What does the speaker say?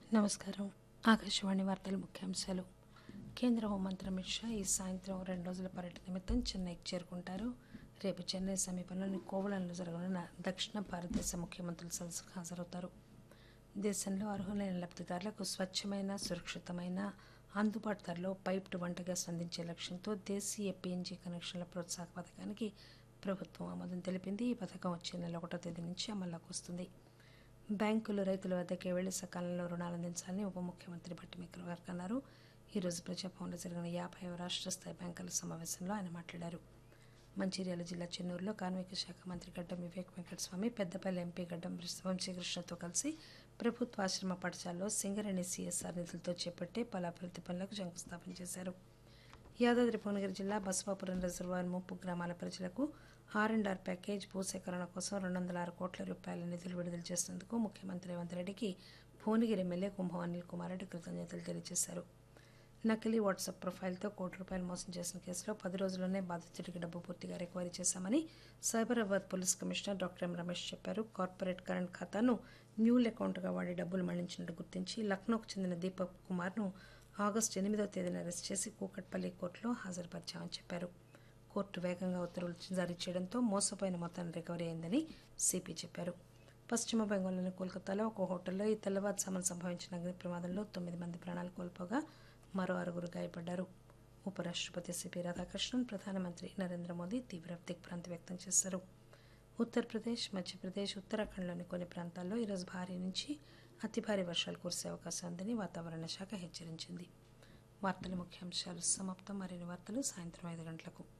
నమస్కారం. ఆకాశవాణి వార్తల ముఖ్యాంశాలు. కేంద్ర హోంమంత్రి అమిత్ షా ఈ సాయంత్రం 2 రోజుల పర్యటన నిమిత్తం చెన్నైకి చేరుకుంటారు. రేపు చెన్నై సమీపంలోని కోవళంలో జరగనున్న దక్షిణ భారతదేశ ముఖ్యమంత్రుల సదస్సుకు హాజరవుతారు. దేశంలో అర్హులైన లబ్దిదారులకు స్వచ్ఛమైన, సురక్షితమైన, అందుబాటు ధరలో పైప్డ్ వంట గ్యాస్ అందించే లక్ష్యంతో దేశీయ పీఎన్జీ కనెక్షన్ల ప్రోత్సాహక పథకానికి ప్రభుత్వం ఆమోదం తెలిపింది. ఈ పథకం వచ్చే నెల 1వ తేదీ నుంచి అమల్లోకి వస్తుంది. బ్యాంకులు రైతుల వద్దకే వెళ్లి సకాలంలో రుణాలు అందించాలని ఉప ముఖ్యమంత్రి భట్టి విక్రమార్క అన్నారు. ఈరోజు ప్రజాభవన్లో జరిగిన 50వ రాష్ట్ర స్థాయి బ్యాంకర్ల సమావేశంలో ఆయన మాట్లాడారు. మంచిర్యాల జిల్లా చెన్నూరులో కార్మిక శాఖ మంత్రి గడ్డం వివేక్ వెంకటస్వామి, పెద్దపల్లి ఎంపీ గడ్డం వంశీకృష్ణతో కలిసి ప్రభుత్వ ఆశ్రమ పాఠశాలలో సింగరేణి సీఎస్ఆర్ నిధులతో చేపట్టే పలు అభివృద్ధి పనులకు శంకుస్థాపన చేశారు. యాదాద్రి భువనగిరి జిల్లా బసవాపురం రిజర్వాయర్ ముంపు గ్రామాల ప్రజలకు ఆర్&ఆర్ ప్యాకేజ్ భూసేకరణ కోసం 206 కోట్ల రూపాయల నిధులు విడుదల చేసినందుకు ముఖ్యమంత్రి రేవంత్ రెడ్డికి భువనగిరి ఎమ్మెల్యే కుంభం అనిల్ కుమార్ రెడ్డి కృతజ్ఞతలు తెలియజేశారు. నకిలీ వాట్సాప్ ప్రొఫైల్తో ₹1 మోసం చేసిన కేసులో 10 రోజుల్లోనే బాధితుడికి డబ్బు పూర్తిగా రికవరీ చేశామని Cyberabad police commissioner doctor M Ramesh చెప్పారు. కార్పొరేట్ కరెంట్ ఖాతాను మ్యూల్ అకౌంట్గా వాడి డబ్బులు మళ్లించినట్టు గుర్తించి లక్నోకు చెందిన దీపక్ కుమార్ను ఆగస్టు 8వ తేదీన అరెస్ట్ చేసి కూకట్పల్లి కోర్టులో హాజరుపరిచామని చెప్పారు. కోర్టు వేగంగా ఉత్తర్వులు జారీ చేయడంతో మోసపోయిన మొత్తాన్ని రికవరీ అయిందని సిపి చెప్పారు. పశ్చిమ బెంగాల్లోని కోల్కతాలో ఒక హోటల్లో ఈ తెల్లవారుజామున సంభవించిన అగ్ని ప్రమాదంలో 9 మంది ప్రాణాలు కోల్పోగా మరో 6 గాయపడ్డారు. ఉపరాష్ట్రపతి సిపి రాధాకృష్ణన్, ప్రధానమంత్రి నరేంద్ర మోదీ తీవ్ర దిగ్భ్రాంతి వ్యక్తం చేశారు. ఉత్తరప్రదేశ్, మధ్యప్రదేశ్, ఉత్తరాఖండ్లోని కొన్ని ప్రాంతాల్లో ఈరోజు భారీ నుంచి అతి భారీ వర్షాలు కురిసే అవకాశం ఉందని వాతావరణ శాఖ హెచ్చరించింది. వార్తల ముఖ్యాంశాలు సమాప్తం. మరిన్ని వార్తలు సాయంత్రం 5 గంటలకు.